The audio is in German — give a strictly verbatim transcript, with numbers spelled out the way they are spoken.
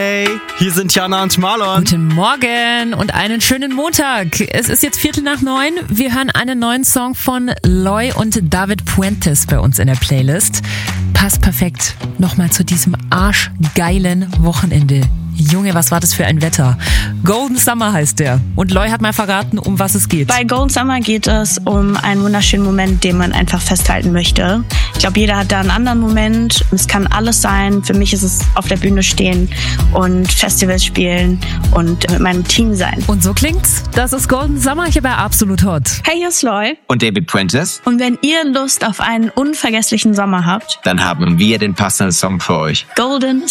Hey, hier sind Jana und Marlon. Guten Morgen und einen schönen Montag. Es ist jetzt Viertel nach neun. Wir hören einen neuen Song von Loy und David Puentes bei uns in der Playlist. Passt perfekt nochmal zu diesem arschgeilen Wochenende. Junge, was war das für ein Wetter? Golden Summer heißt der. Und Loy hat mal verraten, um was es geht. Bei Golden Summer geht es um einen wunderschönen Moment, den man einfach festhalten möchte. Ich glaube, jeder hat da einen anderen Moment. Es kann alles sein. Für mich ist es auf der Bühne stehen und Festivals spielen und mit meinem Team sein. Und so klingt's. Das ist Golden Summer hier bei Absolut Hot. Hey, hier ist Loy. Und David Puentes. Und wenn ihr Lust auf einen unvergesslichen Sommer habt, Dann haben wir den passenden Song für euch. Golden